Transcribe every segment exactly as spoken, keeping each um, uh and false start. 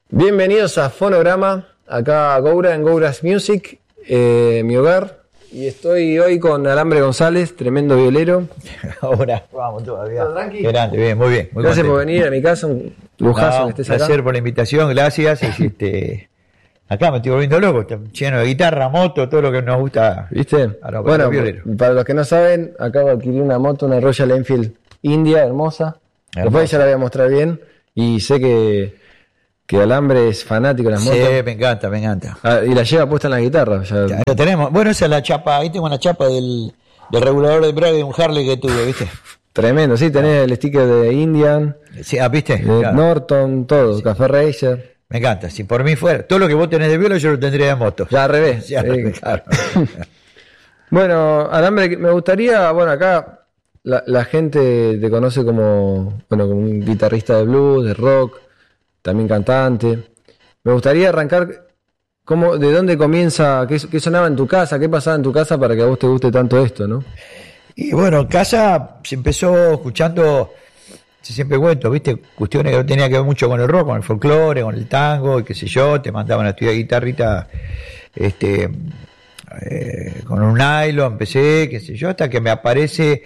Bienvenidos a Fonograma, acá a Goura, en Goura's Music, eh, mi hogar. Y estoy hoy con Alambre González, tremendo violero. Ahora, vamos todavía. ¿Todo tranqui? Grande, bien, muy bien. Muy Gracias contento. por venir a mi casa, un lujazo No, que estés un placer acá. por la invitación, gracias. Es, este, acá me estoy volviendo loco, está lleno de guitarra, moto, todo lo que nos gusta. ¿Viste? A los- a Bueno, los violeros. para los que no saben, acabo de adquirir una moto, una Royal Enfield India, hermosa. Hermosa. Después ya la voy a mostrar bien. Y sé que, que Alambre es fanático de las Sí, motos. me encanta, me encanta. Ah, y la lleva puesta en la guitarra. ya- Ya lo tenemos. Bueno, esa es la chapa, ahí tengo una chapa del, del regulador de embrague de un Harley que tuve, ¿viste? Tremendo, sí, tenés el sticker de Indian, Sí, ah, ¿viste? de Claro. Norton, todo, Café Racer. Me encanta, si por mí fuera, todo lo que vos tenés de viola yo lo tendría de moto. Ya al revés. Ya, Eh, claro. Bueno, Alambre, me gustaría, bueno, acá la, la gente te conoce como, bueno, como un guitarrista de blues, de rock, también cantante. Me gustaría arrancar, cómo, ¿de dónde comienza, qué, qué sonaba en tu casa, qué pasaba en tu casa para que a vos te guste tanto esto, ¿no? Y bueno, en casa se empezó escuchando, si siempre cuento, viste, cuestiones que no tenía que ver mucho con el rock, con el folclore, con el tango, y qué sé yo, te mandaban a estudiar guitarrita, este, eh, con un nylon, empecé, qué sé yo, hasta que me aparece,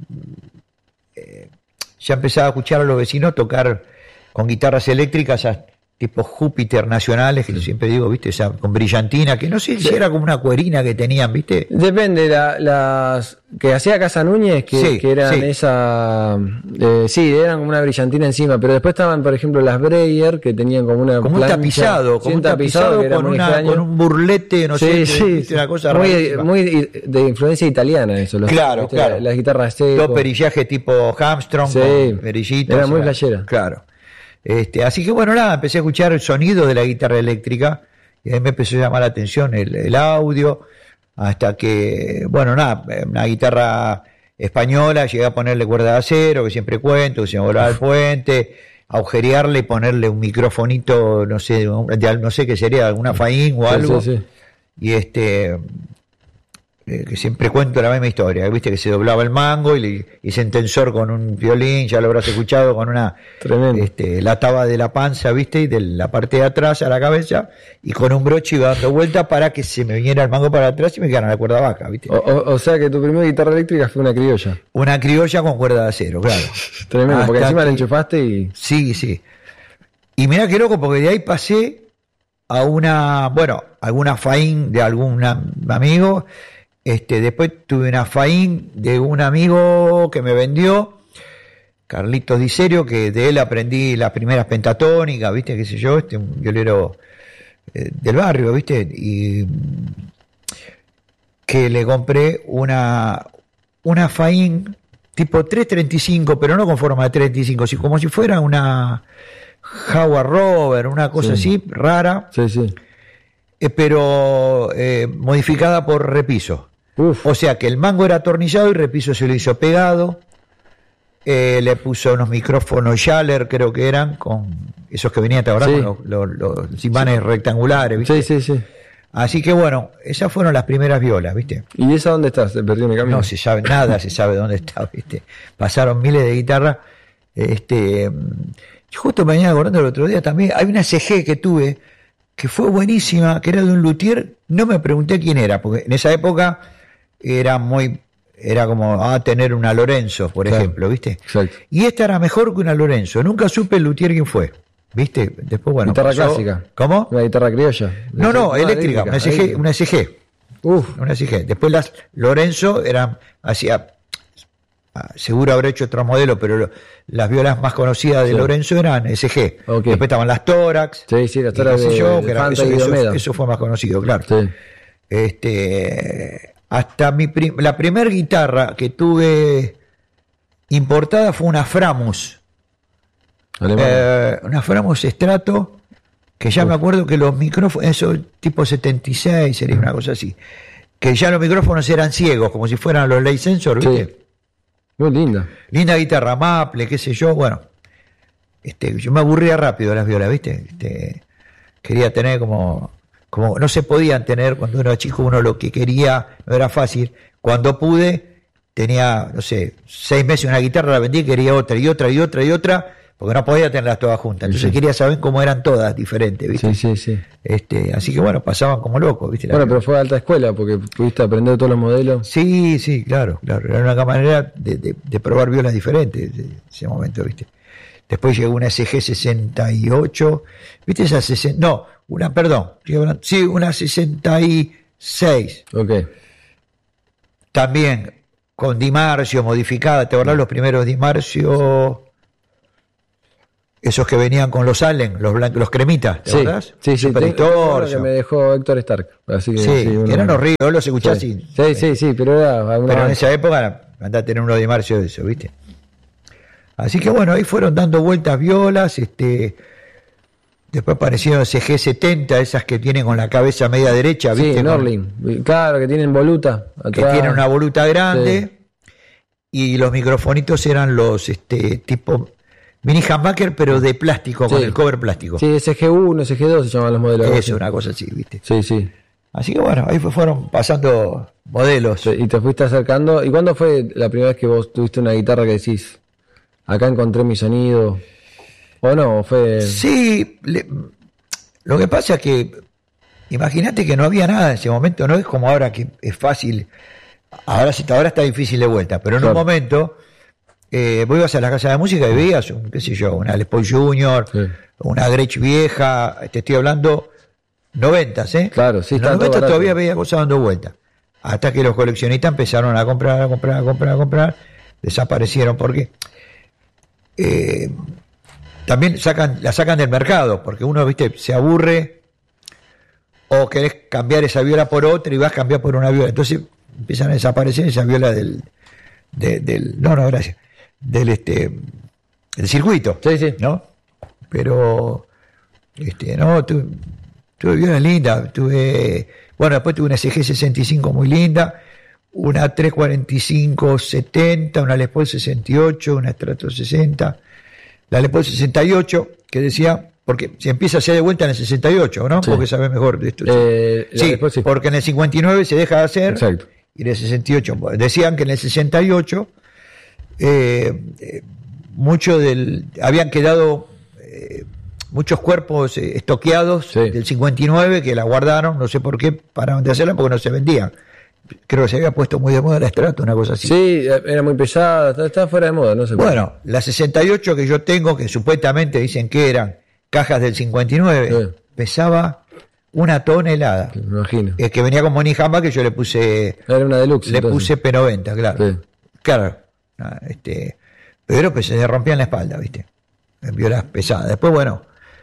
eh, ya empezaba a escuchar a los vecinos tocar con guitarras eléctricas, a- tipo Júpiter nacionales, que yo siempre digo, viste, esa con brillantina, que no sé si era como una cuerina que tenían, viste. Depende, la- las que hacía Casa Núñez, que, Sí, que eran sí. esa, eh, sí, eran como una brillantina encima, pero después estaban, por ejemplo, las Breyer, que tenían como una Como un plancha, tapizado, sí, como un tapizado que era con, muy una, extraño. con un burlete, no Sí, sé, sí, ¿viste? sí. Una cosa muy, rarísima. muy de influencia italiana eso. Los, Claro, ¿viste? claro. La- Las guitarras seco. Todo perillaje tipo Armstrong, Sí, con perillitos. era muy o sea, flashera. Claro. Este, así que bueno, nada, empecé a escuchar el sonido de la guitarra eléctrica y ahí me empezó a llamar la atención el, el audio, hasta que, bueno, nada, una guitarra española, llegué a ponerle cuerda de acero, que siempre cuento, que se me volaba el puente, agujerearle y ponerle un microfonito, no sé, de- no sé qué sería, alguna faín o Sí, algo. sí, sí. Y este eh, que siempre cuento la misma historia, viste que se doblaba el mango y le hice un tensor con un violín, ya lo habrás escuchado, con una Tremendo. este, la ataba de la panza, viste, y de la parte de atrás a la cabeza, y con un broche iba dando vuelta para que se me viniera el mango para atrás y me quedara la cuerda baja, viste. O, o- o sea que tu primera guitarra eléctrica fue una criolla. Una criolla con cuerda de acero, claro. Tremendo, porque Hasta encima la que- enchufaste y. Sí, sí. Y mirá qué loco, porque de ahí pasé a una, bueno, alguna faín de algún amigo. Este, después tuve una faín de un amigo que me vendió, Carlitos Di Serio, que de él aprendí las primeras pentatónicas, viste, qué sé yo, este, un violero eh, del barrio, viste, y que le compré una, una faín tipo trescientos treinta y cinco, pero no con forma de treinta y cinco, sino como si fuera una Jaguar Rover, una cosa Sí. así, rara, Sí, sí. eh, pero eh, modificada por repiso. Uf. O sea que el mango era atornillado y repiso se lo hizo pegado. Eh, le puso unos micrófonos Schaller, creo que eran, con esos que venían, ¿te acordás? Sí. Con los, los, los imanes rectangulares, ¿viste? Sí, sí, sí. Así que bueno, esas fueron las primeras violas, ¿viste? ¿Y esa dónde estás? Te perdí en el camino. No se sabe nada, se sabe dónde está, ¿viste? Pasaron miles de guitarras. Este, justo me venía acordando el otro día también, hay una C G que tuve que fue buenísima, que era de un luthier, no me pregunté quién era, porque en esa época era muy, era como ah, tener una Lorenzo, por Claro. ejemplo, ¿viste? Exacto. Y esta era mejor que una Lorenzo, nunca supe el luthier quién fue, ¿viste? Después, bueno. Guitarra pasó- clásica. ¿Cómo? Una guitarra criolla. No, no, Ah, eléctrica, una S G, eléctrica. una S G. Uf. Una S G. Después las Lorenzo eran, hacía, ah, seguro habrá hecho otro modelo, pero lo- las violas más conocidas de Sí. Lorenzo eran S G. Ok. Después estaban las Tórax. Sí, sí, las y Tórax qué sé de- yo, de que era- Fanta eso, y eso- Olmedo. eso fue más conocido, claro. Sí. Este, hasta mi prim- la primera guitarra que tuve importada fue una Framus. Alemán. Eh, una Framus Strato, que ya me acuerdo que los micrófonos, eso tipo setenta y seis, sería una cosa así, que ya los micrófonos eran ciegos, como si fueran los Ley Sensor, ¿viste? Sí. Muy linda. Linda guitarra, Maple, qué sé yo, bueno, este, yo me aburría rápido de las violas, ¿viste? Este, quería tener como, como, no se podían tener cuando uno era chico, uno lo que quería, no era fácil, cuando pude, tenía, no sé, seis meses una guitarra, la vendí, quería otra, y otra, y otra, y otra, porque no podía tenerlas todas juntas, entonces Sí. quería saber cómo eran todas diferentes, ¿viste? Sí, sí, sí. Este, así que bueno, pasaban como locos, ¿viste? La- Bueno, pero fue alta escuela porque pudiste aprender todos los modelos. Sí, sí, claro, claro. Era una manera de, de, de probar violas diferentes en ese momento, ¿viste? Después llegó una S G sesenta y ocho, ¿viste esa sesenta? No, una, perdón, sí, una sesenta y seis. Ok. También con Di Marcio modificada, ¿te acordás los primeros Di Marcio? Esos que venían con los Allen, los blancos, los cremitas, ¿te Sí, acordás? sí, sí. Super tengo- tengo uno distortion. que me dejó Héctor Stark. Así que, Sí, uno- que eran horribles, vos los escuchás Sí, y... sí, sí, sí, pero era alguna Pero en vez. esa época andá a tener uno de Marcio de eso, ¿viste? Así que bueno, ahí fueron dando vueltas violas, este, después aparecieron C G setenta, esas que tienen con la cabeza media derecha, ¿viste? Sí, Con- Norlin. Claro, que tienen voluta. que atrás. tienen una voluta grande, y los microfonitos eran los este tipo mini humbucker, pero de plástico, con Sí. el cover plástico. Sí, S G uno, S G dos se llaman los modelos. algo así. Eso, una cosa así, ¿viste? Sí, sí. Así que bueno, ahí fue- fueron pasando modelos. Sí, y te fuiste acercando. ¿Y cuándo fue la primera vez que vos tuviste una guitarra que decís, acá encontré mi sonido? ¿O no? ¿O fue...? Sí, le- lo que pasa es que imagínate que no había nada en ese momento, no es como ahora que es fácil, ahora sí, ahora está difícil de vuelta, pero en Claro. un momento eh, vos ibas a la casa de música y veías un, qué sé yo, una Les Paul Junior, Sí. una Gretsch vieja, te estoy hablando noventas, ¿eh? Claro, sí, en está los todo noventas barato. todavía veía cosas dando vuelta, hasta que los coleccionistas empezaron a comprar, a comprar, a comprar, a comprar, desaparecieron porque eh, también sacan, la sacan del mercado, porque uno, viste, se aburre o querés cambiar esa viola por otra y vas a cambiar por una viola. Entonces empiezan a desaparecer esas violas del, de- del, no, no, gracias, del este, del circuito, Sí, sí. ¿no? Pero, este, no, tu- tuve violas lindas, tuve, bueno, después tuve una C G sesenta y cinco muy linda, una tres cuarenta y cinco setenta, una Les Paul sesenta y ocho, una Strato sesenta, la Les Paul sesenta y ocho, que decía, porque se empieza a hacer de vuelta en el sesenta y ocho, ¿no? Sí. Porque sabes mejor de esto. Eh, la sí, Les Paul, sí. porque en el cincuenta y nueve se deja de hacer, Exacto. y en el sesenta y ocho, bueno, decían que en el sesenta y ocho eh, eh, mucho del, habían quedado eh, muchos cuerpos eh, estoqueados Sí. del cincuenta y nueve que la guardaron, no sé por qué, pararon de hacerla porque no se vendían. Creo que se había puesto muy de moda la Strato, una cosa así. Sí, era muy pesada, está, está fuera de moda, no sé. por qué. Bueno, la sesenta y ocho que yo tengo, que supuestamente dicen que eran cajas del cincuenta y nueve, Sí. pesaba una tonelada. Me imagino. Es que venía con Moni Jamba, que yo le puse Era una deluxe. le entonces. puse P noventa, claro. Sí. Claro. Ah, este, pero pues se le rompían la espalda, ¿viste? En violas pesadas. Después, bueno,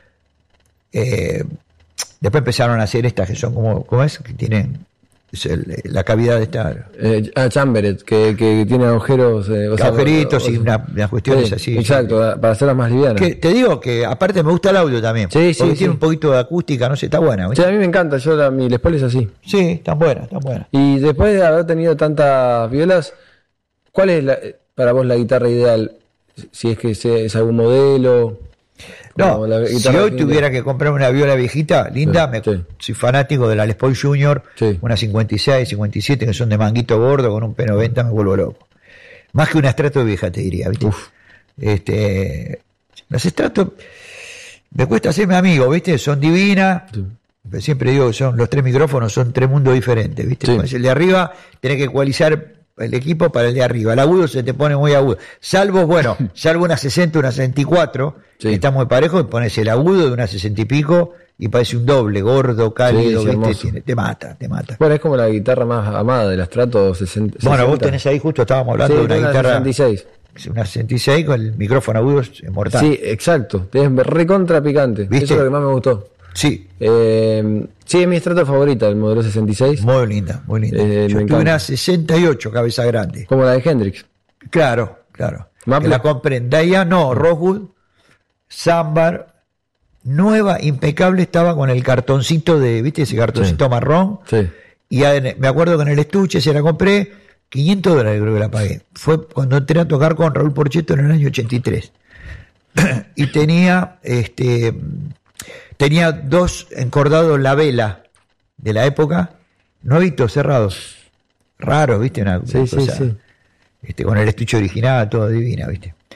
eh, después empezaron a hacer estas que son como, ¿cómo es? Que tienen es el- la cavidad de esta, Eh, ah, Chamberet, que, que tiene agujeros. Eh, o sea, agujeritos o- y una- unas cuestiones Sí, así. Exacto, para hacerlas más livianas. Que te digo que aparte me gusta el audio también. Sí, sí, porque sí. tiene un poquito de acústica, no sé, está buena. Sí, ¿viste? a mí me encanta, yo la, mi Les Paul es así. Sí, están buenas, están buenas. Y después de haber tenido tantas violas, ¿cuál es la- para vos la guitarra ideal? Si es que se- es algún modelo. No, como la si guitarra hoy que- tuviera que comprar una viola viejita, linda, Sí, me, sí. soy fanático de la Les Paul Junior, Sí. una cincuenta y seis, cincuenta y siete, que son de manguito gordo, con un P noventa, me vuelvo loco. Más que una Strato vieja, te diría, ¿viste? Uf. Este, las Strato, me cuesta hacerme amigo, ¿viste? Son divinas, Sí. pero siempre digo que son, los tres micrófonos son tres mundos diferentes, ¿viste? Sí. Como es el de arriba, tenés que ecualizar el equipo para el de arriba. El agudo se te pone muy agudo. Salvo, bueno, salvo una sesenta, una sesenta y cuatro, Sí. que está muy parejo, y pones el agudo de una sesenta y pico y parece un doble, gordo, cálido, Sí, sí, ¿viste? hermoso. Tiene- te mata, te mata. Bueno, es como la guitarra más amada de la Strato sesenta. Bueno, vos sesenta. tenés ahí, justo estábamos hablando Sí, de una tengo guitarra, sesenta y seis. una sesenta y seis con el micrófono agudo es mortal. Sí, exacto. Es recontra picante. ¿Viste? Eso es lo que más me gustó. Sí, Eh, sí, es mi Strato favorita, el modelo sesenta y seis. muy linda, muy linda. Eh, Yo me tuve encanta. una sesenta y ocho, cabeza grande. Como la de Hendrix. Claro, claro. Maple. Que la compré en Daya, no, Rosewood, Sambar, nueva, impecable, estaba con el cartoncito de, ¿viste? Ese cartoncito marrón. Sí. Y en- me acuerdo que en el estuche se la compré, quinientos dólares creo que la pagué. Fue cuando entré a tocar con Raúl Porchetto en el año ochenta y tres. Y tenía, este, tenía dos encordados la vela de la época, nuevitos, cerrados. Raros, ¿viste? Una Sí, sí, cosa, sí. este, con el estuche original, todo divina, ¿viste?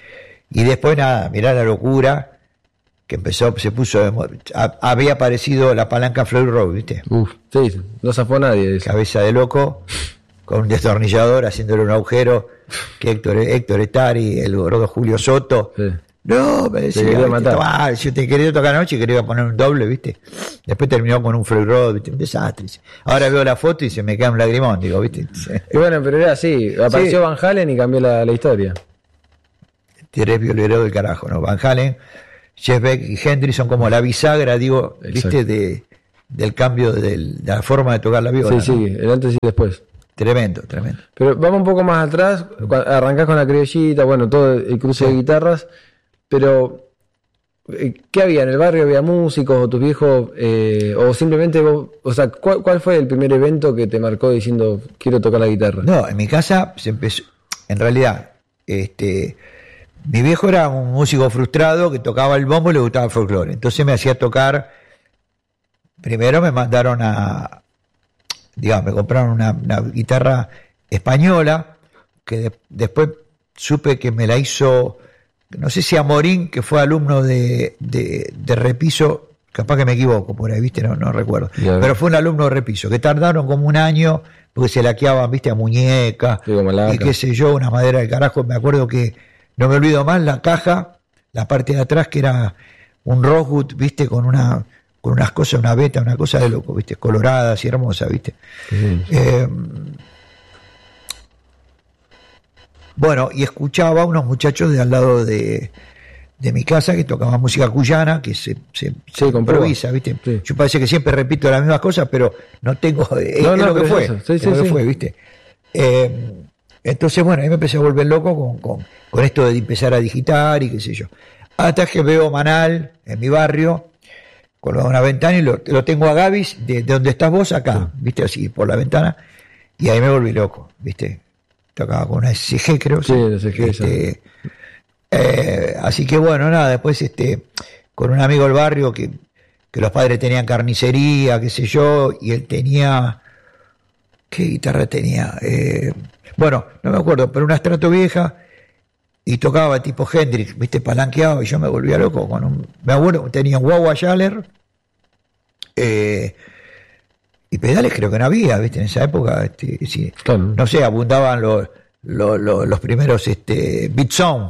Y después nada, mirá la locura que empezó, se puso, de mo- ha- había aparecido la palanca Floyd Rose, ¿viste? Uf, sí, no zafó nadie de eso. Cabeza de loco, con un destornillador haciéndole un agujero, que Héctor, Héctor Etari, el gordo Julio Soto, Sí. no, me decía, quería ¿viste? matar. Tomá, yo te quería tocar anoche y quería poner un doble, ¿viste? Después terminó con un Floyd Rose, ¿viste? Un desastre. Ahora veo la foto y se me cae un lagrimón, digo, ¿viste? Y bueno, pero era así, apareció Sí. Van Halen y cambió la, la historia. Eres violero del carajo, ¿no? Van Halen, Jeff Beck y Hendrix son como la bisagra, digo, Exacto. ¿viste? De, del cambio del- de la forma de tocar la viola. Sí, ¿no? sí, el antes y después. Tremendo, tremendo. Pero vamos un poco más atrás, cua- arrancás con la criollita, bueno, todo el cruce de guitarras, pero eh, ¿qué había? ¿En el barrio había músicos o tus viejos? Eh, o simplemente vos, o sea, ¿cuál, cuál fue el primer evento que te marcó diciendo quiero tocar la guitarra? No, en mi casa se empezó, en realidad, este, mi viejo era un músico frustrado que tocaba el bombo y le gustaba el folclore. Entonces me hacía tocar, primero me mandaron a, digamos, me compraron una, una guitarra española, que de- después supe que me la hizo, no sé si Amorín, que fue alumno de, de, de Repiso, capaz que me equivoco por ahí, viste, no, no recuerdo, Ya. pero fue un alumno de Repiso, que tardaron como un año, porque se laqueaban, viste, a muñeca, Sí, como laca. y qué sé yo, una madera de carajo, me acuerdo que, no me olvido más, la caja, la parte de atrás, que era un Rosewood, viste, con una con unas cosas, una beta, una cosa de loco, viste, coloradas y hermosas, viste. Sí. Eh, bueno, y escuchaba a unos muchachos de al lado de, de mi casa que tocaban música cuyana, que se, se, se comprueba. improvisa, ¿viste? Sí. Yo parece que siempre repito las mismas cosas, pero no tengo. Es, No, es no, lo que pero fue. es eso. Sí, es sí, lo que sí. fue, ¿viste? Eh, entonces, bueno, ahí me empecé a volver loco con, con, con esto de empezar a digitar y qué sé yo. Hasta que veo Manal en mi barrio, con una ventana y lo, lo tengo a Gavis, de, de donde estás vos, acá, ¿viste? Así, por la ventana, y ahí me volví loco, ¿viste? Tocaba con una S G, creo. Sí, la S G, Este, eh, así que bueno, nada, después este, con un amigo del barrio que, que los padres tenían carnicería, qué sé yo, y él tenía, ¿qué guitarra tenía? Eh, bueno, no me acuerdo, pero una Strato vieja, y tocaba tipo Hendrix, viste, palanqueado, y yo me volvía loco con un, me acuerdo, tenía un Wawa Schaller, eh, y pedales creo que no había, viste, en esa época, este, sí, Claro. no sé, abundaban los, los, los, los primeros este, Beat Sound,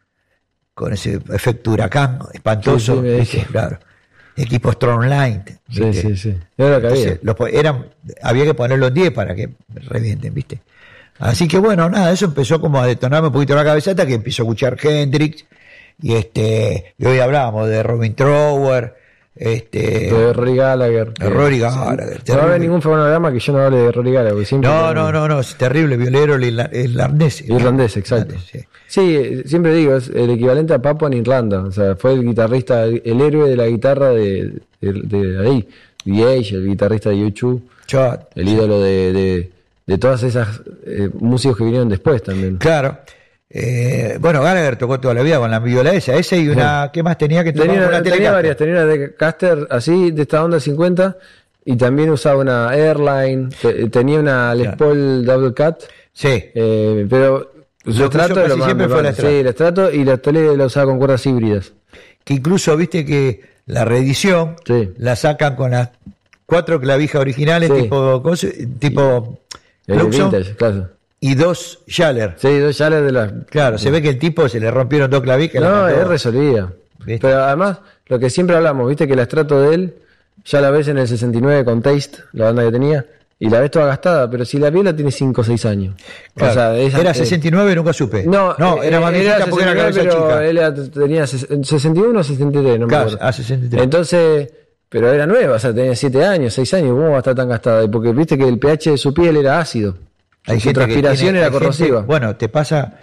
con ese efecto huracán espantoso, Sí, sí, me ¿viste? dice. Claro, equipos Strongline, Sí, ¿viste? sí, sí. Era lo que había. Entonces, los po- eran, había que ponerlos en diez para que revienten, ¿viste? Así que bueno, nada, eso empezó como a detonarme un poquito la cabeza hasta que empezó a escuchar Hendrix, y este, y hoy hablábamos de Robin Trower, este, De Rory Gallagher. de Rory Gallagher, No va a terrible. haber ningún fonograma que yo no hable de Rory Gallagher. porque siempre no, con- no, no, no, es terrible, violero el irla- el irlandés. Irlandés, exacto. Irlandés, sí. Sí, eh, siempre digo, es el equivalente a Papua en Irlanda. O sea, fue el guitarrista, el, el héroe de la guitarra de, de, de ahí. D H, el guitarrista de U dos, Yo- el ídolo de, de, de todas esas eh, músicos que vinieron después también. Claro. Eh, bueno, Gallagher tocó toda la vida con la viola esa, esa y una, ¿qué más tenía que tocar? Tenía, Una una- tenía Telecaster. varias, tenía una de Caster así, de esta onda cincuenta, y también usaba una Airline, te- tenía una Les Claro. Paul Double Cut, Sí, eh, pero su Lo que estrato usó es lo casi más siempre fue normal. la Strato. Sí, la Strato, y la tele la usaba con cuerdas híbridas. que incluso viste que la reedición Sí. la sacan con las cuatro clavijas originales, Sí. tipo, coso- tipo El Luxon, vintage, claro. y dos Schaller. Sí, dos Schaller de las... Claro, se ve que el tipo se le rompieron dos clavijas. la No, mandó. es resolvida. ¿Viste? Pero además, lo que siempre hablamos, viste que la Strato de él, ya la ves en el sesenta y nueve con Taste, la banda que tenía, y la ves toda gastada, pero si la viola tiene cinco o seis años. Claro, O sea, esa- era eh, sesenta y nueve, nunca supe. No, no era eh, más viejita porque era cabeza pero chica. él era- tenía ses- sesenta y uno o sesenta y tres, no me Claro, acuerdo. ah, sesenta y tres. Entonces, pero era nueva, o sea, tenía siete años, seis años, ¿cómo va a estar tan gastada? Porque viste que el pH de su piel era ácido. Hay Su gente que transpiración tiene- era hay gente- corrosiva. bueno, te pasa,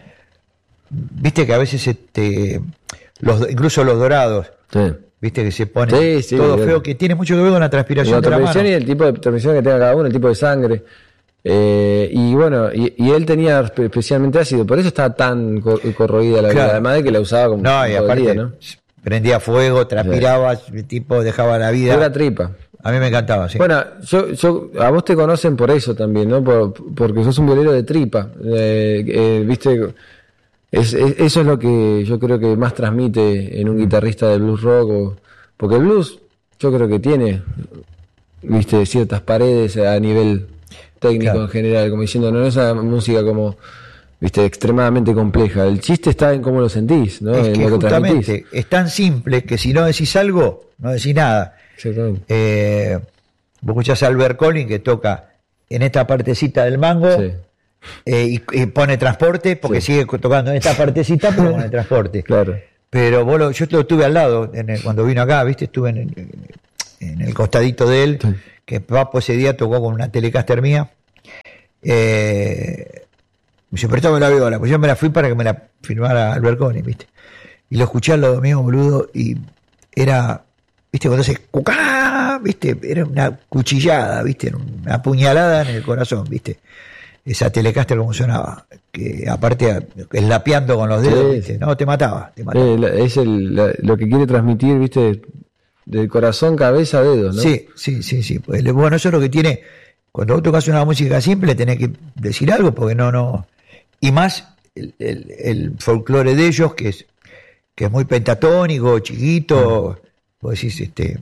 viste que a veces este, los, incluso los dorados, Sí. viste que se pone Sí, sí, todo bien. feo, que tiene mucho que ver con la transpiración La de la transmisión mano. y el tipo de transmisión que tenga cada uno, el tipo de sangre. Eh, y bueno, y, y él tenía espe- especialmente ácido, por eso estaba tan co- corroída la Claro. vida. Además de que la usaba como No, y todo el aparte día, ¿no? prendía fuego, transpiraba, el tipo dejaba la vida. Era tripa. A mí me encantaba, sí. Bueno, yo, yo, a vos te conocen por eso también, ¿no? Por- porque sos un violero de tripa. Eh, eh, Viste, Es, es- eso es lo que yo creo que más transmite en un guitarrista de blues rock, o- porque el blues yo creo que tiene, viste, ciertas paredes a nivel técnico Claro. en general, como diciendo, no es una música como, viste, extremadamente compleja. El chiste está en cómo lo sentís, ¿no? Es En que lo que transmitís. justamente es tan simple que si no decís algo, no decís nada. Exactamente. Eh, vos escuchás a Albert Collins que toca en esta partecita del mango, Sí, eh, y, y pone transporte porque Sí. sigue tocando en esta partecita, pero pone transporte. claro. Pero vos lo- yo lo tuve al lado en el- cuando vino acá, ¿viste? Estuve en el, en el costadito de él, Sí. que Papo ese día tocó con una Telecaster mía. Eh, me dice, prestame la viola, pues yo me la fui para que me la firmara Albert Collins, ¿viste? Y lo escuché al lado mío, boludo, y era, ¿viste? Cuando hace cucá, ¿viste? Era una cuchillada, ¿viste? Era una puñalada en el corazón, ¿viste? Esa Telecaster como sonaba, que aparte eslapeando con los dedos, Sí, ¿viste? sí. No, te mataba, te mataba. Eh, la- es el, la- lo que quiere transmitir, viste, del corazón, cabeza, dedo, ¿no? Sí, sí, sí, sí. Pues, le- bueno, eso es lo que tiene. Cuando vos tocas una música simple, tenés que decir algo, porque no, no. Y más el, el, el folclore de ellos, que es, que es muy pentatónico, chiquito. Vos decís, este.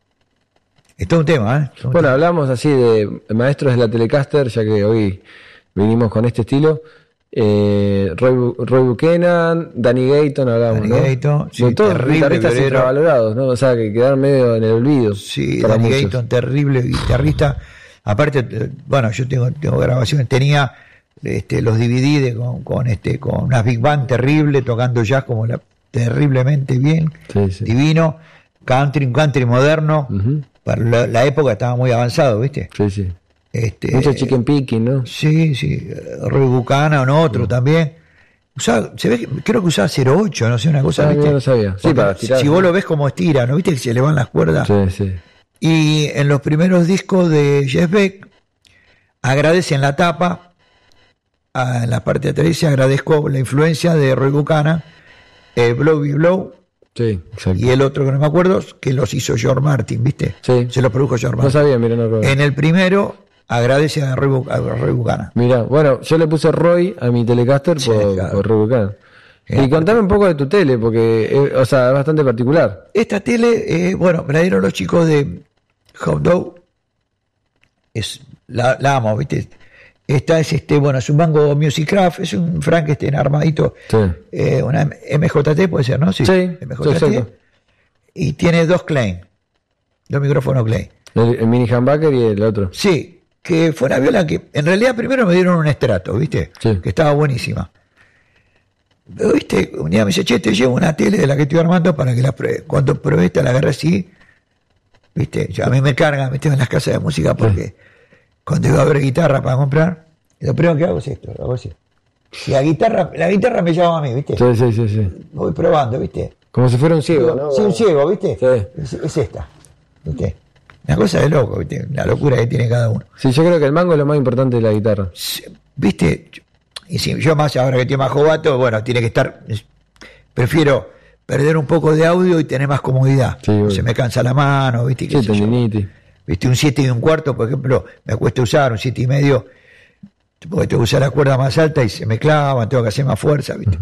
Es todo un tema, ¿eh? Es todo un Bueno, tema. hablamos así de maestros de la Telecaster, ya que hoy vinimos con este estilo. Eh, Roy, Bu- Roy Buchanan, Danny Gayton, hablamos, Danny ¿no? Gayton, sí, De todos terrible guitarristas violero. infravalorados, ¿no? O sea, que quedaron medio en el olvido. Sí, para Danny muchos. Gayton, terrible guitarrista. Aparte, eh, bueno, yo tengo, tengo grabaciones, tenía este, los D V D de, con, con, este, con unas big band terrible, tocando jazz como la, terriblemente bien, Sí, sí. divino, country, un country moderno, Ujú. para la, la época estaba muy avanzado, ¿viste? Sí, sí. Este, Mucho chicken picking, ¿no? Sí, sí, Roy Buchanan, otro también. Usaba, se ve que, creo que usaba cero ocho, no sé, una cosa, Ah, ¿viste? mira, no sabía. Sí, Porque para si, tirar, si ¿no? vos lo ves como estira, ¿no viste que se le van las cuerdas? Sí, sí. Y en los primeros discos de Jeff Beck, agradecen la tapa, a- en la parte de atrás dice, agradezco la influencia de Roy Buchanan, eh, Blow Be Blow, Sí, exacto. y el otro que no me acuerdo, que los hizo George Martin, ¿viste? Sí. Se los produjo George No Martin. sabía, mira, no recuerdo. En el primero, agradece a Roy, Bu- a Roy Buchanan. Mira, bueno, yo le puse Roy a mi Telecaster Sí, por, claro. por Roy Buchanan. Eh, Y contame un poco de tu tele, porque, eh, o sea, es bastante particular. Esta tele, eh, bueno, me la dieron los chicos de Hot Dog. Es, la, la amo, ¿viste? Esta es este, bueno, es un Mango Music Craft, es un Frankenstein armadito, Sí. eh, una M J T puede ser, ¿no? Sí, M J T. sí, exacto. Y tiene dos Klein, dos micrófonos Klein. El, el mini humbucker y el otro. Sí, que fue una viola que en realidad primero me dieron un estrato, ¿viste? Sí. Que estaba buenísima. Pero, ¿viste? Un día me dice, che, te llevo una tele de la que estoy armando para que la pruebe. Cuando probé esta, la agarré así, ¿viste? Yo, a mí me cargan, me tengo en las casas de música porque cuando iba a ver guitarra para comprar, lo primero que hago es esto, hago así. Y la guitarra, la guitarra me llama a mí, ¿viste? Sí, sí, sí, sí. Voy probando, ¿viste? Como si fuera un ciego, ¿no? Sí, un ciego, ¿viste? Sí. Es, es esta, ¿viste? Una cosa de loco, ¿viste? La locura que tiene cada uno. Sí, yo creo que el mango es lo más importante de la guitarra. ¿Viste? Y si yo más ahora que estoy más jovato, bueno, tiene que estar. Prefiero perder un poco de audio y tener más comodidad. Sí, No obvio. se me cansa la mano, ¿viste? ¿Qué Sí, sé yo? tendinitis. ¿Viste? Un siete y un cuarto, por ejemplo, me cuesta usar un siete y medio, porque tengo que usar la cuerda más alta y se me clavan, tengo que hacer más fuerza, ¿viste?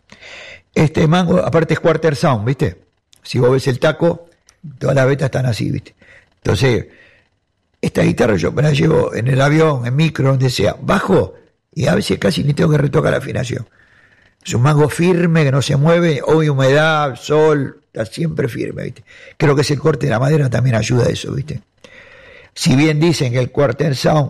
Este mango, aparte es quarter sound, ¿viste? Si vos ves el taco, todas las vetas están así, ¿viste? Entonces, esta guitarra yo me la llevo en el avión, en micro, donde sea, bajo y a veces casi ni tengo que retocar la afinación. Es un mango firme que no se mueve, hoy humedad, sol, está siempre firme, ¿viste? Creo que ese corte de la madera también ayuda a eso, ¿viste? Si bien dicen que el quarter sound,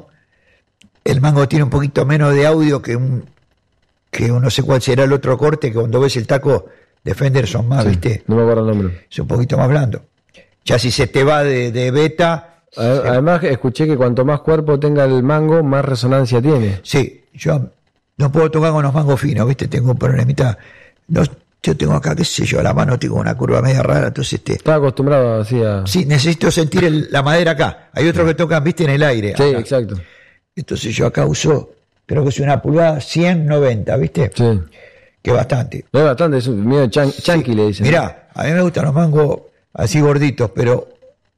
el mango tiene un poquito menos de audio que un, que un no sé cuál será el otro corte, que cuando ves el taco de Fender son más, Sí, ¿viste? no me acuerdo el nombre. Es un poquito más blando. Ya si se te va de, de beta, A- Además, escuché que cuanto más cuerpo tenga el mango, más resonancia tiene. sí, yo no puedo tocar con los mangos finos, ¿viste? Tengo un problemita. No, yo tengo acá, qué sé yo, la mano tengo una curva media rara, entonces este. Estaba acostumbrado así a... Sí, necesito sentir el- la madera acá. Hay otros que tocan, viste, en el aire. Sí, acá. exacto. Entonces yo acá uso, creo que es una pulgada ciento noventa, ¿viste? Sí. Que es bastante. Es bastante, es un medio chan- chanqui, le dicen. Mirá, a mí me gustan los mangos así gorditos, pero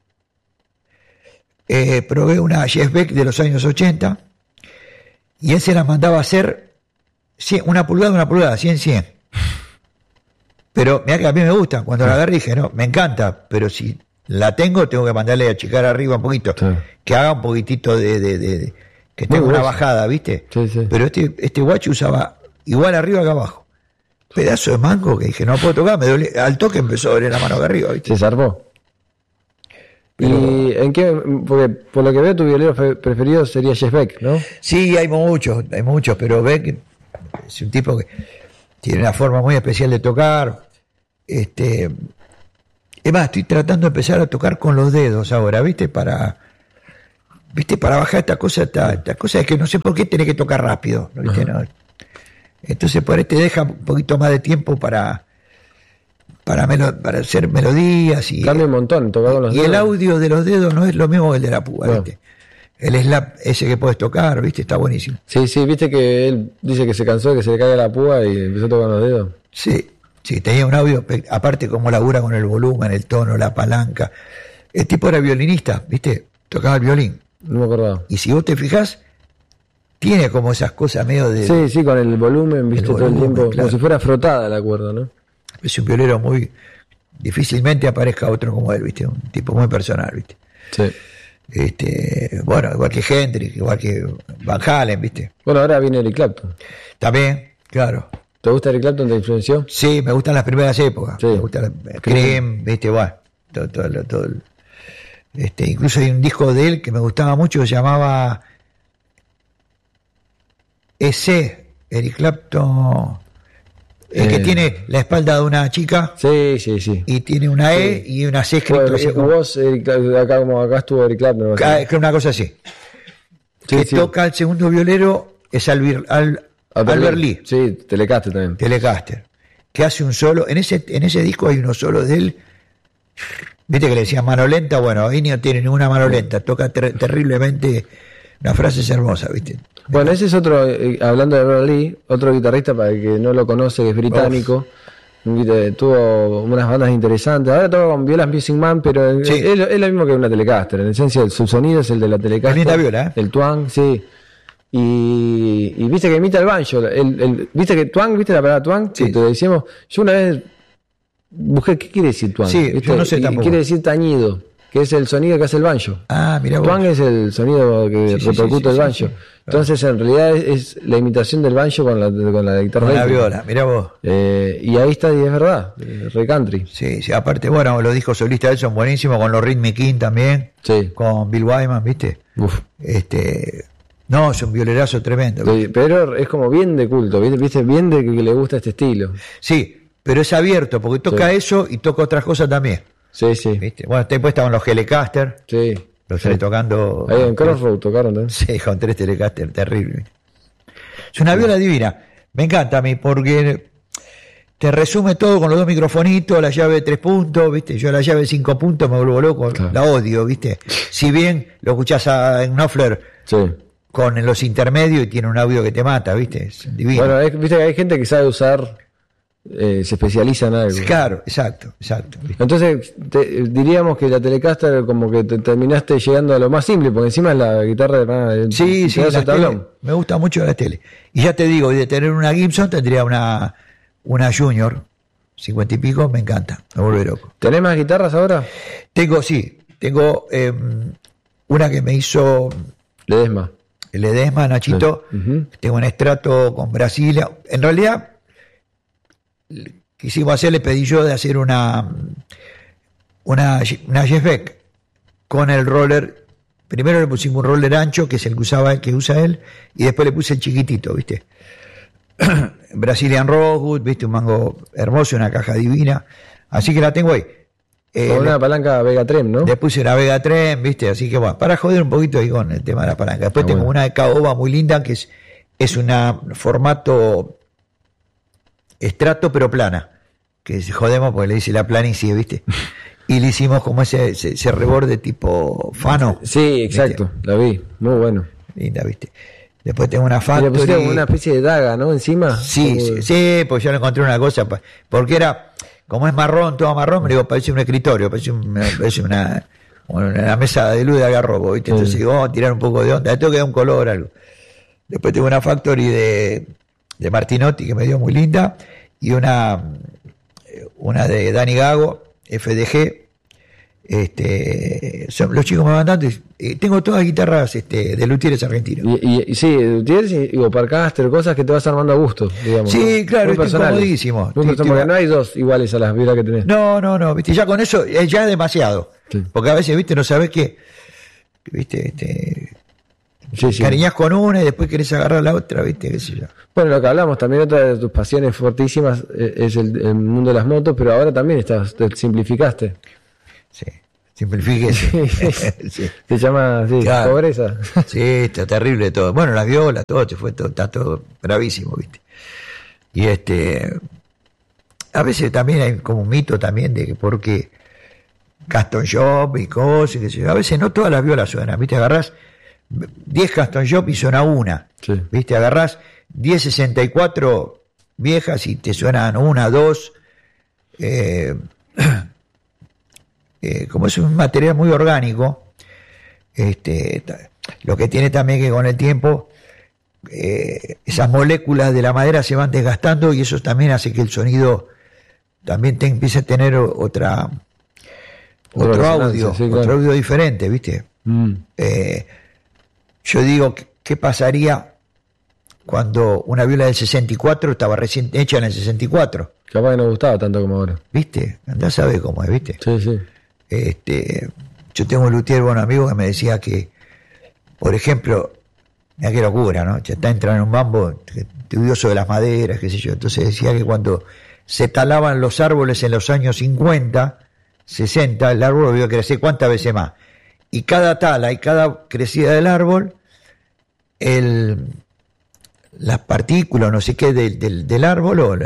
eh, probé una Jeff Beck de los años ochenta y él se las mandaba a hacer cien, una pulgada, una pulgada, cien, cien. Pero mira que a mí me gusta, cuando la agarré dije, no, me encanta, pero si la tengo, tengo que mandarle a achicar arriba un poquito, sí. Que haga un poquitito de, de, de, de que tenga una bajada, ¿viste? Sí, sí. Pero este, este guacho usaba igual arriba que abajo. Pedazo de mango que dije, no puedo tocar, me duele, al toque empezó a doler la mano de arriba, ¿viste? Se zarpó. Pero, ¿y en qué? Porque por lo que veo tu violero preferido sería Jeff Beck, ¿no? Sí, hay muchos, hay muchos, pero Beck es un tipo que tiene una forma muy especial de tocar. Este, es más, estoy tratando de empezar a tocar con los dedos ahora, ¿viste? Para, ¿viste? Para bajar esta cosa, esta, esta cosa es que no sé por qué tenés que tocar rápido, ¿viste? No. Entonces por ahí te deja un poquito más de tiempo para para, melo, para hacer melodías y cambia un montón tocar con los y dedos. El audio de los dedos no es lo mismo que el de la púa, no. ¿Viste? El slap ese que puedes tocar, ¿viste? Está buenísimo. Sí, sí, viste que él dice que se cansó de que se le caiga la púa y empezó a tocar con los dedos. Sí, sí, tenía un audio, aparte como labura con el volumen, el tono, la palanca. El tipo era violinista, ¿viste? Tocaba el violín. No me acordaba. Y si vos te fijás, tiene como esas cosas medio de... Sí, sí, con el volumen, viste, el volumen, todo el tiempo, claro. Como si fuera frotada la cuerda, ¿no? Es un violero muy... Difícilmente aparezca otro como él, ¿viste? Un tipo muy personal, ¿viste? Sí. Este, bueno, igual que Hendrix, igual que Van Halen, ¿viste? Bueno, ahora viene Eric Clapton. También, claro. ¿Te gusta Eric Clapton? ¿Te influenció? Sí, me gustan las primeras épocas. Sí. Me gusta la, Cream, ¿viste? Bueno, todo, todo, todo el, este, incluso hay un disco de él que me gustaba mucho que se llamaba Ese, Eric Clapton, el eh, que tiene la espalda de una chica. Sí, sí, sí. Y tiene una E sí. Y una C escrito bueno, así. Como vos, Eric, acá, como acá estuvo Eric Clapton. Es que una cosa así. Sí, que sí. Toca el segundo violero es Albir, Al, Albert Lee. Sí, Telecaster también. Telecaster. Que hace un solo. En ese, en ese disco hay unos solos de él. Viste que le decían mano lenta. Bueno, ahí no tiene ninguna mano lenta. Toca ter, terriblemente. Una frase es hermosa, ¿viste? Bueno, ese es otro, eh, hablando de Albert Lee, otro guitarrista para el que no lo conoce, que es británico. Uf. Tuvo unas bandas interesantes. Ahora toca con Violas Music Man, pero sí. es, es lo mismo que una Telecaster. En esencia, su sonido es el de la Telecaster. La viola, ¿eh? El twang, sí. Y, y viste que imita el banjo. El, el, viste que twang, viste la palabra twang. Sí. Que te decíamos. Yo una vez busqué qué quiere decir twang. Sí, ¿viste? yo no sé y tampoco. Quiere decir tañido, que es el sonido que hace el banjo. Ah, mira vos. Twang es el sonido que sí, repercute sí, sí, el banjo. Sí, sí. Entonces, en realidad es, es la imitación del banjo con la, con la guitarra. Con la viola, mirá vos. Eh, y ahí está, y es verdad, re country. Sí, sí, aparte, bueno, los discos solistas de él son buenísimos, con los Rhythmic King también. Sí. Con Bill Wyman, ¿viste? Uf. Este. No, es un violerazo tremendo. Sí, pero es como bien de culto, ¿viste? Bien de que, que le gusta este estilo. Sí, pero es abierto, porque toca sí. eso y toca otras cosas también. Sí, sí. ¿Viste? Bueno, después estaban los Telecaster. Sí. Los sí. tres tocando. Ahí en Crossroad tocaron también. Sí, con tres Telecaster, terrible. Es una viola divina. Me encanta a mí porque te resume todo con los dos microfonitos, la llave de tres puntos, ¿viste? Yo la llave de cinco puntos me vuelvo loco, claro. La odio, ¿viste? Si bien lo escuchás a, en Knopfler sí. con los intermedios y tiene un audio que te mata, ¿viste? Es divino. Bueno, es, viste que hay gente que sabe usar, eh, se especializa en algo. Claro, exacto, exacto. ¿viste? Entonces te, diríamos que la Telecaster como que te terminaste llegando a lo más simple, porque encima es la guitarra de... de sí, sí, la tele, me gusta mucho la tele. Y ya te digo, de tener una Gibson tendría una, una Junior, cincuenta y pico, me encanta, me vuelve loco. ¿Tenés más guitarras ahora? Tengo, sí, tengo eh, una que me hizo... Ledesma. Ledesma, Nachito, sí. uh-huh. Tengo un estrato con Brasilia. En realidad, quisimos hacer, le pedí yo de hacer una una, una Jeff Beck con el roller. Primero le pusimos un roller ancho, que es el que usaba que usa él, y después le puse el chiquitito, ¿viste? Brazilian Rosewood, ¿viste? Un mango hermoso, una caja divina. Así que la tengo ahí. Eh, con una le, palanca Vega Trem, ¿no? Le puse una Vega Trem, ¿viste? Así que bueno, para joder un poquito ahí con el tema de la palanca. Después ah, tengo bueno. una de caoba muy linda, que es, es una formato estrato pero plana. Que jodemos porque le dice la planicie, ¿viste? Y le hicimos como ese, ese, ese reborde tipo Fano. Sí, exacto, ¿viste? La vi, muy bueno. Linda, ¿viste? Después tengo una Factory. Y le pusieron una especie de daga, ¿no? Encima. Sí, sí, sí, pues yo le encontré una cosa, porque era... Como es marrón, todo marrón, me digo, parece un escritorio, parece, un, parece una, una mesa de luz de agarrobo, ¿viste? Entonces digo, vamos a tirar un poco de onda, tengo que dar un color, algo. Después tengo una Factory de, de Martinotti, que me dio muy linda, y una, una de Dani Gago, F D G. Este, son, los chicos me van dando, eh, tengo todas guitarras este, de luthieres argentinos. Y, y, y sí, luthieres y, y Parcaster, cosas que te vas armando a gusto, digamos. Sí, ¿no? Claro, muy es comodísimo. Muy personal, porque no hay dos iguales a las vibras que tenés. No, no, no, viste, ya con eso es ya demasiado. Sí. Porque a veces, viste, no sabés qué, viste, este, sí, sí. cariñás con una y después querés agarrar la otra, viste, qué sé yo. Bueno, lo que hablamos, también otra de tus pasiones fortísimas es el, el mundo de las motos, pero ahora también estás, te simplificaste. Sí, simplifíquese. Sí. Se llama, sí, claro. Pobreza. Sí, está terrible todo. Bueno, las violas, todo, se fue todo, está todo bravísimo, viste. Y este, a veces también hay como un mito también de que porque Custom Shop y cosas, qué sé yo. A veces no todas las violas suenan, viste, agarrás diez Custom Shop y suena una, sí. Viste, agarrás diez sesenta y cuatro viejas y te suenan una, dos, eh, eh, como es un material muy orgánico, este, lo que tiene también que con el tiempo eh, esas moléculas de la madera se van desgastando y eso también hace que el sonido también te empiece a tener otra otro, otro audio, sí, claro. Otro audio diferente, ¿viste? Mm. Eh, yo digo, ¿qué pasaría cuando una viola del sesenta y cuatro estaba recién hecha en el sesenta y cuatro? Capaz que no gustaba tanto como ahora. ¿Viste? Andá a saber cómo es, ¿viste? Sí, sí. Este, yo tengo un luthier, buen amigo, que me decía que, por ejemplo, mira qué locura, ¿no? Ya está entrando en un mambo estudioso de las maderas, qué sé yo. Entonces decía que cuando se talaban los árboles en los años cincuenta, sesenta, el árbol vio crecer cuántas veces más. Y cada tala y cada crecida del árbol, el, las partículas, no sé qué, del, del, del árbol, o,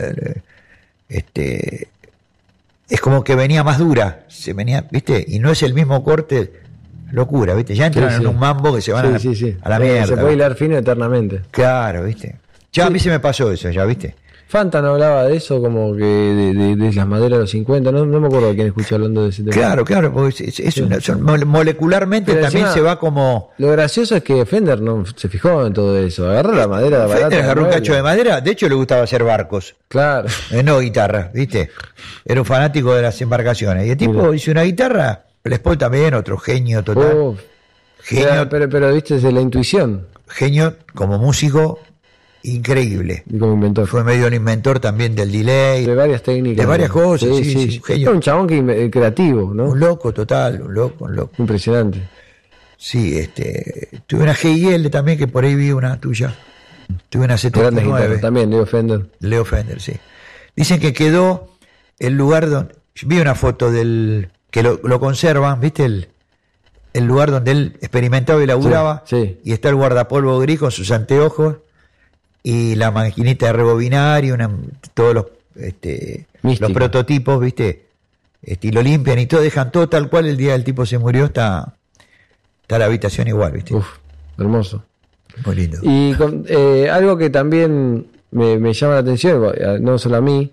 este, es como que venía más dura, se venía, ¿viste? Y no es el mismo corte, locura, ¿viste? Ya entran sí, sí. en un mambo que se van sí, a, sí, sí. a la sí, mierda. Se puede hilar fino eternamente. Claro, ¿viste? Ya sí. A mí se me pasó eso, ya, ¿viste? Fantan hablaba de eso, como que de, de, de las maderas de los cincuenta, no, no me acuerdo de quién escuché hablando de ese tema. Claro, claro, porque es, es una, son, molecularmente pero también encima, se va como... Lo gracioso es que Fender no se fijó en todo eso, agarró la madera de barata. Fender agarró un cacho de madera, de hecho le gustaba hacer barcos. Claro. Eh, no guitarra, ¿viste? Era un fanático de las embarcaciones. Y el tipo Mira. hizo una guitarra, Les Paul también, otro genio total. Oh, genio, pero, pero, pero, viste, es la intuición. Genio como músico... increíble. Y como inventor. Fue medio el inventor también del delay. De varias técnicas. De varias cosas, sí, sí. sí, sí. Genio. Un chabón que, creativo, ¿no? Un loco total, un loco, un loco. Impresionante. Sí, este. Tuve una G I L también, que por ahí vi una tuya. Tuve una setenta y nueve. También, Leo Fender. Leo Fender, sí. Dicen que quedó el lugar donde... Vi una foto del... que lo, lo conservan, ¿viste? El, el lugar donde él experimentaba y laburaba. Sí, sí. Y está el guardapolvo gris con sus anteojos. Y la maquinita de rebobinar y una, todos los, este, los prototipos, ¿viste? Este, y lo limpian y todo, dejan todo tal cual. El día del tipo se murió, está, está la habitación igual, ¿viste? Uf, hermoso. Muy lindo. Y con, eh, algo que también me, me llama la atención, no solo a mí,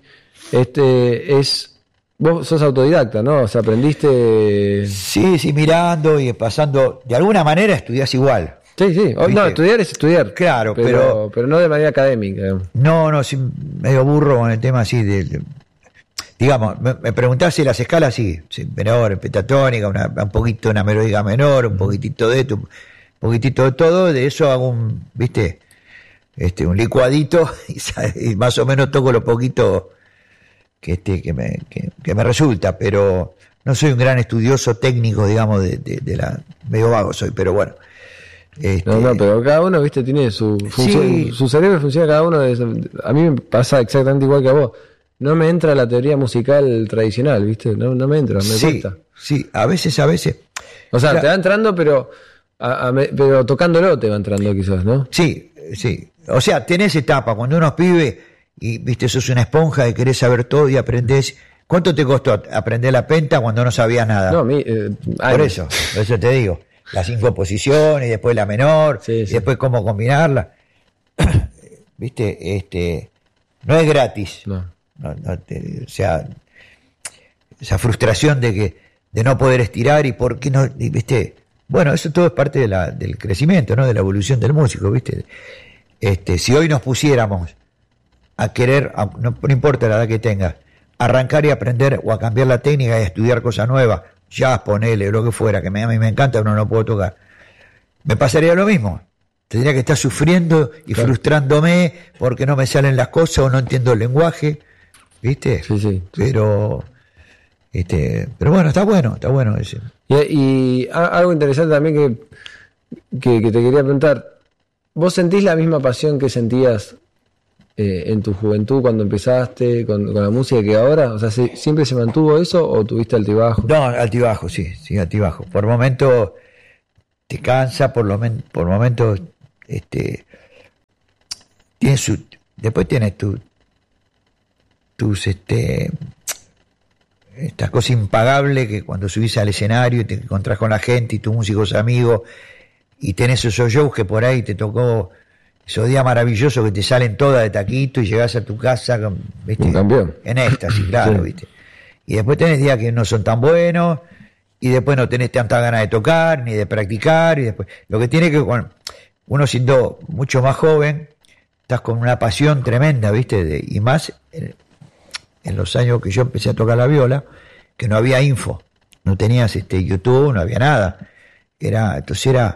este es... Vos sos autodidacta, ¿no? O sea, aprendiste... Sí, sí, mirando y pasando... De alguna manera estudiás igual. Sí, sí. ¿Viste? No, estudiar es estudiar. Claro, pero... Pero, pero no de manera académica. Digamos. No, no, sí, medio burro con el tema así de... de digamos, me, me preguntás si las escalas, sí, sí menor, pentatónica, una, un poquito una melódica menor, un poquitito de esto, un poquitito de todo, de eso hago un, ¿viste? Este, un licuadito y, y más o menos toco lo poquito que, este, que, me, que, que me resulta, pero no soy un gran estudioso técnico, digamos, de, de, de la... medio vago soy, pero bueno... Este... No, no, pero cada uno, viste, tiene su función, sí. Su cerebro funciona cada uno de esos. A mí me pasa exactamente igual que a vos. No me entra la teoría musical tradicional, viste, no, no me entra, me sí, cuesta. Sí, a veces, a veces. O sea, la... te va entrando, pero a, a, pero tocándolo te va entrando quizás, ¿no? Sí, sí. O sea, tenés etapa, cuando uno es pibe y, viste, sos una esponja y querés saber todo y aprendés. ¿Cuánto te costó aprender la penta cuando no sabías nada? No, a mí, eh, por eso, por eso te digo. Las cinco posiciones, y después la menor, sí, sí. Y después cómo combinarla. ¿Viste? Este, no es gratis. No. No, no te, o sea, esa frustración de que de no poder estirar y por qué no, y, ¿viste? Bueno, eso todo es parte de la, del crecimiento, ¿no? De la evolución del músico, ¿viste? Este, si hoy nos pusiéramos a querer, a, no, no importa la edad que tengas, arrancar y aprender o a cambiar la técnica y a estudiar cosas nuevas, jazz, ponele, lo que fuera, que me, a mí me encanta, pero no lo puedo tocar. Me pasaría lo mismo. Tendría que estar sufriendo y claro. frustrándome porque no me salen las cosas o no entiendo el lenguaje, ¿viste? Sí, sí. Pero, este, pero bueno, está bueno, está bueno ese. Y, y algo interesante también que, que, que te quería preguntar, ¿vos sentís la misma pasión que sentías eh, en tu juventud cuando empezaste con, con la música que ahora? O sea, ¿siempre se mantuvo eso o tuviste altibajo? No, altibajo, sí, sí, altibajo. Por momentos te cansa, por, lo men, por momentos este, tienes su, después tienes tu, tus este, estas cosas impagables que cuando subís al escenario y te encontrás con la gente y tus músicos amigos y tenés esos shows que por ahí te tocó esos días maravillosos que te salen todas de taquito y llegás a tu casa, ¿viste? Un campeón. En éxtasis, claro, sí. ¿Viste? Y después tenés días que no son tan buenos y después no tenés tanta ganas de tocar ni de practicar y después lo que tiene que bueno, uno siendo mucho más joven estás con una pasión tremenda, ¿viste? De, y más en, en los años que yo empecé a tocar la viola, que no había info, no tenías este YouTube, no había nada, era entonces era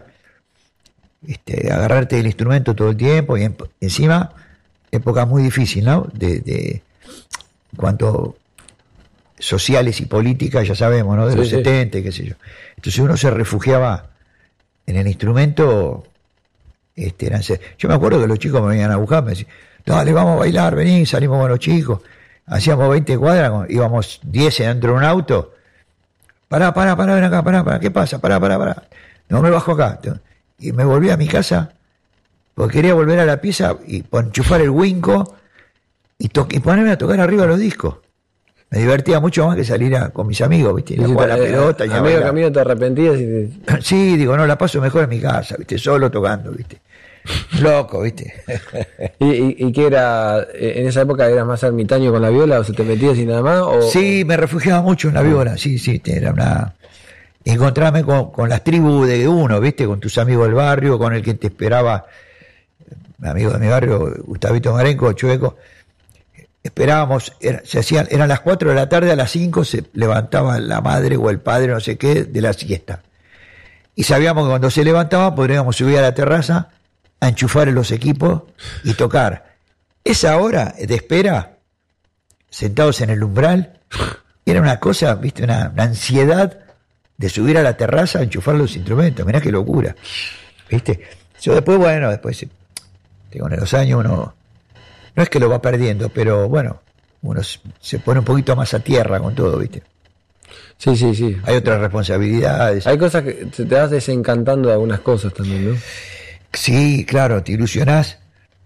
Este, agarrarte el instrumento todo el tiempo y en, encima época muy difícil, ¿no? De, de en cuanto sociales y políticas, ya sabemos, ¿no? De sí, los sí. setenta, qué sé yo. Entonces uno se refugiaba en el instrumento. Este, eran, yo me acuerdo que los chicos me venían a buscar, me decían, dale, vamos a bailar, vení, salimos con los chicos. Hacíamos veinte cuadras, íbamos diez dentro de un auto. Pará, pará, pará, ven acá, pará, pará, ¿qué pasa? Pará, pará, pará. No me bajo acá. Y me volví a mi casa porque quería volver a la pieza y enchufar el Winco y, y ponerme a tocar arriba los discos. Me divertía mucho más que salir a, con mis amigos, ¿viste? Y si jugar te, la pelota. Y a medio camino te arrepentías y te... Sí, digo, no, la paso mejor en mi casa, ¿viste? Solo tocando, ¿viste? Loco, ¿viste? ¿Y, y, y qué era? ¿En esa época eras más ermitaño con la viola o se te metías y nada más? O... Sí, me refugiaba mucho en la viola, sí, sí, era una... Encontrarme con, con las tribus de uno, ¿viste? Con tus amigos del barrio, con el que te esperaba, mi amigo de mi barrio, Gustavito Marenco, Chueco. Esperábamos, era, se hacían, eran las cuatro de la tarde, a las cinco se levantaba la madre o el padre, no sé qué, de la siesta. Y sabíamos que cuando se levantaba podríamos subir a la terraza a enchufar los equipos y tocar. Esa hora de espera, sentados en el umbral, era una cosa, ¿viste? Una, una ansiedad de subir a la terraza a enchufar los instrumentos. Mirá qué locura, ¿viste? Yo después, bueno, después, digo, en los años uno, no es que lo va perdiendo, pero bueno, uno se pone un poquito más a tierra con todo, ¿viste? Sí, sí, sí. Hay otras responsabilidades. Hay cosas que te vas desencantando de algunas cosas también, ¿no? Sí, claro, te ilusionás.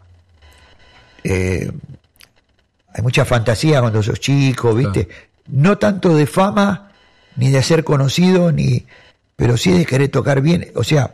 Eh, hay mucha fantasía cuando sos chico, ¿viste? Claro. No tanto de fama, ni de ser conocido, ni pero sí de querer tocar bien, o sea,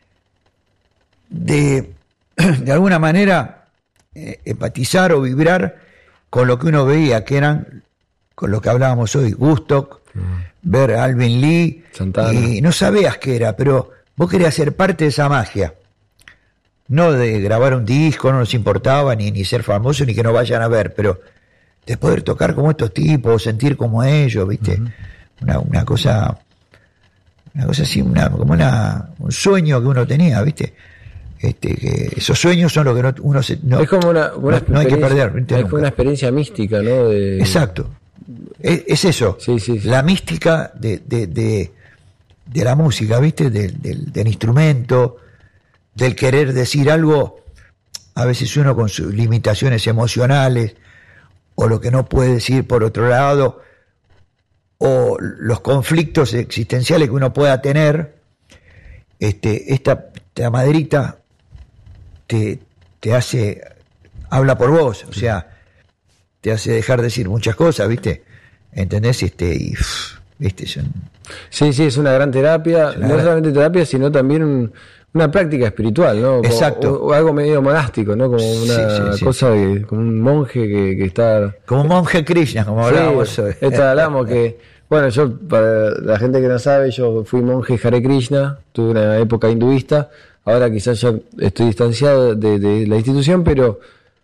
de, de alguna manera eh, empatizar o vibrar con lo que uno veía, que eran, con lo que hablábamos hoy, Woodstock, uh-huh. ver a Alvin Lee, Santana. Y no sabías qué era, pero vos querías ser parte de esa magia, no de grabar un disco, no nos importaba, ni, ni ser famoso, ni que nos vayan a ver, pero de poder tocar como estos tipos, sentir como ellos, ¿viste? Uh-huh. Una, una cosa, una cosa así, una, como una, un sueño que uno tenía, ¿viste? Este, que esos sueños son los que no, uno se, no, es como una, una no, no hay que perder. ¿viste? Es una experiencia mística, ¿no? De... Exacto. Es, es eso, sí, sí, sí. La mística de, de, de, de la música, ¿viste? Del, del, del instrumento, del querer decir algo, a veces uno con sus limitaciones emocionales, o lo que no puede decir por otro lado, o los conflictos existenciales que uno pueda tener, este, esta, esta maderita te, te hace, habla por vos, o sea, te hace dejar de decir muchas cosas, ¿viste? ¿Entendés? Este, y, ¿viste? Son... Sí, sí, es una gran terapia, no gran... solamente terapia, sino también un, una práctica espiritual, ¿no? Como, exacto. O, o algo medio monástico, ¿no? Como una sí, sí, cosa sí. de, como un monje que, que está... Como un monje Krishna, como hablábamos sí, hoy. Esta hablamos que... Bueno, yo, para la gente que no sabe, yo fui monje Hare Krishna, tuve una época hinduista, ahora quizás ya estoy distanciado de, de la institución, pero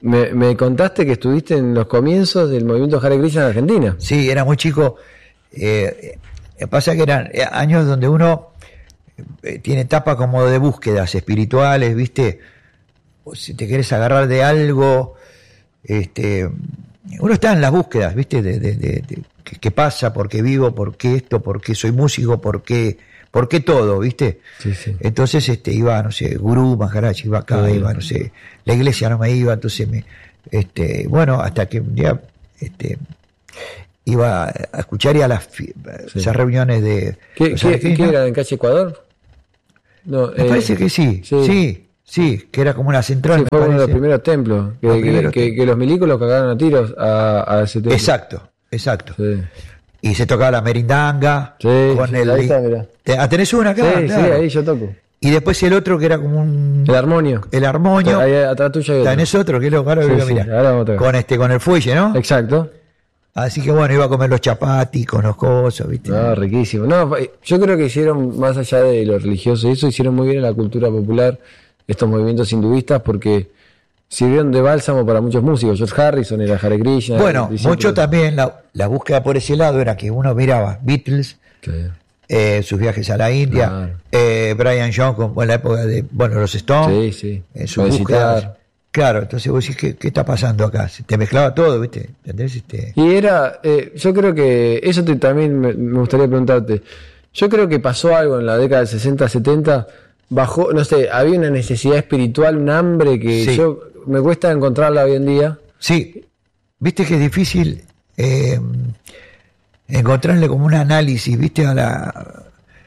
me, me contaste que estuviste en los comienzos del movimiento Hare Krishna en Argentina. Sí, era muy chico. Eh, eh, pasa que eran años donde uno eh, tiene etapas como de búsquedas espirituales, ¿viste? O si te quieres agarrar de algo, este, uno está en las búsquedas, ¿viste? De, de, de, de qué, qué pasa, por qué vivo, por qué esto, por qué soy músico, por qué, por qué todo, ¿viste? Sí, sí. Entonces este, iba, no sé, Gurú Maharaj, iba acá, Sí. iba, no sé, la iglesia no me iba, entonces me, este, bueno, hasta que un día, este, iba a escuchar y a las fi- Sí. esas reuniones de ¿Qué, los qué, argentinos. qué era en calle Ecuador? No, Me eh, parece que sí, sí. sí, sí, que era como una central, sí, me fue uno de los parece. primeros templos. Que, Los que- primeros que- templos. que los milicos los cagaron a tiros a, a ese templo. Exacto, exacto. Sí. Y se tocaba la merindanga Sí, con sí, el. ahí está, mirá. Te- ah, ¿tenés una acá? Sí, sí, Claro. ahí yo toco. Y después el otro que era como un. El armonio. El armonio. Ahí atrás tuyo hay otro. Tenés otro que es lo claro Sí, que sí, mira. ahora vamos a tocar. Con este, con el fuelle, ¿no? Exacto. Así que bueno, iba a comer los chapatis con los cosos, ¿viste? No, riquísimo. No, yo creo que hicieron, más allá de lo religioso y eso, hicieron muy bien en la cultura popular estos movimientos hinduistas porque sirvieron de bálsamo para muchos músicos. George Harrison era Hare Krishna. Bueno, y siempre- mucho también la, la búsqueda por ese lado era que uno miraba Beatles, Sí. eh, sus viajes a la India, Claro. eh, Brian Jones en la época de, bueno, los Stones, Sí, sí. en sus Para búsquedas. visitar. Claro, entonces vos decís, ¿qué, qué está pasando acá? Se te mezclaba todo, ¿viste? ¿Entendés? Este, Y era, eh, yo creo que, eso te- también me, me gustaría preguntarte, yo creo que pasó algo en la década del sesenta, setenta, bajó, no sé, había una necesidad espiritual, un hambre que Sí. yo me cuesta encontrarla hoy en día. Sí, viste que es difícil eh, encontrarle como un análisis, viste, a la...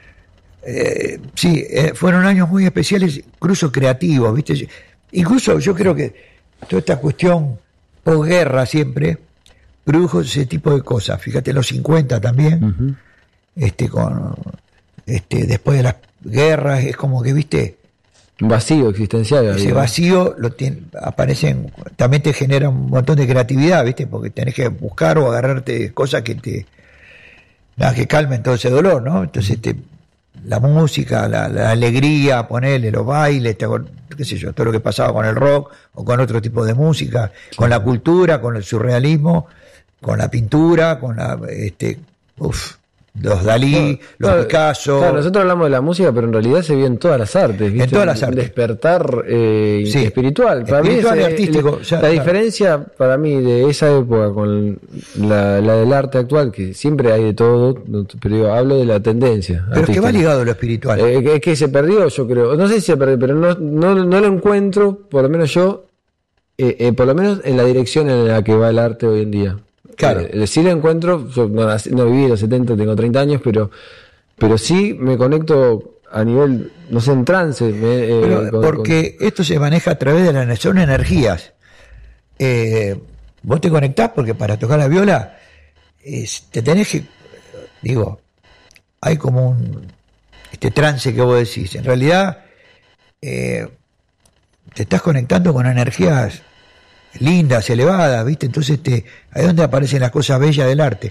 eh, sí, eh, fueron años muy especiales, incluso creativos, viste. Incluso yo creo que toda esta cuestión posguerra siempre produjo ese tipo de cosas. Fíjate, los cincuenta también, este, con, este, después de las guerras, es como que, viste, Un vacío existencial. ese había. vacío lo tiene, aparecen, también te genera un montón de creatividad, ¿viste? Porque tenés que buscar o agarrarte de cosas que te nada, que calmen todo ese dolor, ¿no? Entonces te, la música, la, la alegría, ponerle los bailes, te, acor- qué sé yo, todo lo que pasaba con el rock o con otro tipo de música, con la cultura, con el surrealismo, con la pintura, con la este uf, los Dalí, los Claro, Picasso. Claro, nosotros hablamos de la música, pero en realidad se vio en todas las artes. ¿viste? En todas las Un artes. despertar eh, Sí. espiritual. Para Espiritual mí y es, eh, artístico, el- ya, la claro. diferencia para mí de esa época con la, la del arte actual, que siempre hay de todo, no- pero digo, hablo de la tendencia. Pero es que va artística. ligado a lo espiritual. Eh, que- es que se perdió, yo creo. No sé si se perdió, pero no, no, no lo encuentro, por lo menos yo, eh, eh, por lo menos en la dirección en la que va el arte hoy en día. Claro. Eh, sí lo encuentro, yo no, nací- no viví en los setenta, tengo treinta años, pero, pero sí me conecto a nivel, no sé, en trance. me, eh, Pero con- porque esto se maneja a través de las son energías. Eh, vos te conectás porque para tocar la viola es- te tenés que, digo, hay como un este trance que vos decís. En realidad eh, te estás conectando con energías lindas, elevadas, ¿viste? Entonces te, ahí es donde aparecen las cosas bellas del arte.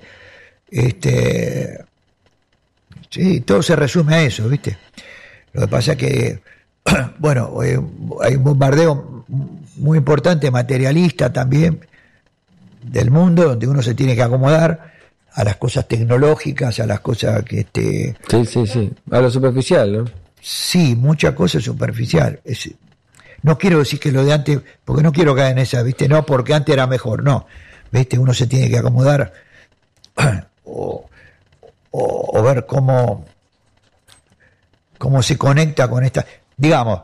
Este, sí, todo se resume a eso, ¿viste? Lo que pasa es que, bueno, eh, hay un bombardeo muy importante, materialista también, del mundo, donde uno se tiene que acomodar a las cosas tecnológicas, a las cosas que, este, Sí, sí, sí. A lo superficial, ¿no? sí, mucha cosa superficial. Es, no quiero decir que lo de antes, porque no quiero caer en esa, ¿viste? No, porque antes era mejor, no. ¿Viste? Uno se tiene que acomodar o, o, o ver cómo, cómo se conecta con esta. Digamos,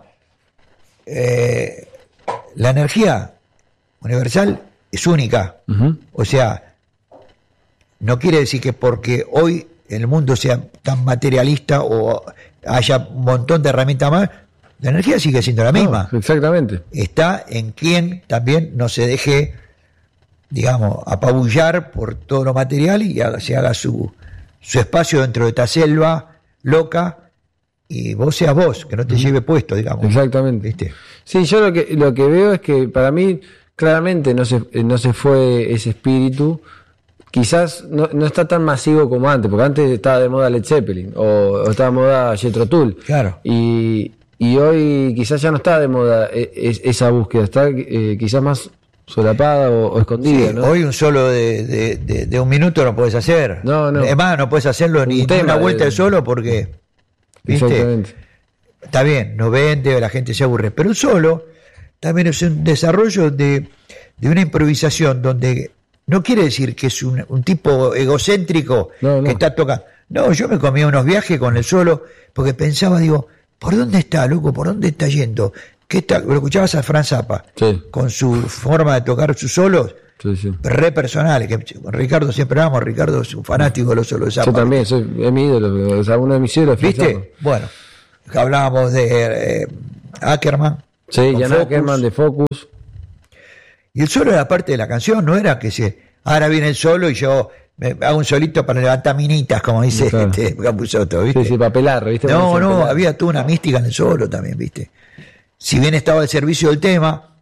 eh, la energía universal es única. Ujú. O sea, no quiere decir que porque hoy el mundo sea tan materialista o haya un montón de herramientas más, la energía sigue siendo la misma. No, exactamente. Está en quien también no se deje, digamos, apabullar por todo lo material y haga- se haga su, su espacio dentro de esta selva loca y vos seas vos, que no te lleve puesto, digamos. Exactamente. ¿Viste? Sí, yo lo que, lo que veo es que para mí claramente no se, eh, no se fue ese espíritu. Quizás no, no está tan masivo como antes, porque antes estaba de moda Led Zeppelin o, o estaba de moda Jethro Tull. Claro. Y, y hoy quizás ya no está de moda eh, es- esa búsqueda, está eh, quizás más solapada o, o escondida, Sí, ¿no? hoy un solo de, de, de, de un minuto no puedes hacer. No, no. Es más, no puedes hacerlo ni, ni una vuelta de, de solo porque, ¿viste? Exactamente. Está bien, no vende, la gente se aburre, pero un solo también es un desarrollo de, de una improvisación donde no quiere decir que es un, un tipo egocéntrico no, no. que está tocando. No, yo me comía unos viajes con el solo porque pensaba, digo, ¿por dónde está, loco? ¿Por dónde está yendo? ¿Qué está? Lo escuchabas a Frank Zappa, sí. con su forma de tocar sus solos, sí, sí. re personales, que con Ricardo siempre hablamos, Ricardo es un fanático de los solos de Zappa. Yo también, soy, es mi ídolo, o sea, uno de mis ídolos. ¿Viste? Bueno, hablábamos de eh, Ackerman. Sí, Jan Ackerman de Focus. Y el solo era parte de la canción, no era que se, ahora viene el solo y yo me hago un solito para levantar minitas, como dice claro. este Capusotto, ¿viste? Sí, sí, papelar, ¿viste? No, no, había toda una mística en el solo también, ¿viste? Si bien estaba al servicio del tema,